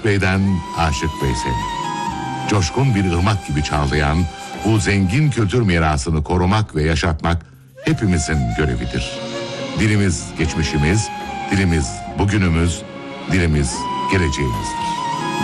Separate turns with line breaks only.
Aşık Bey'den Aşık Veysel. Coşkun bir ırmak gibi çağlayan bu zengin kültür mirasını korumak ve yaşatmak hepimizin görevidir. Dilimiz geçmişimiz, dilimiz bugünümüz, dilimiz geleceğimizdir.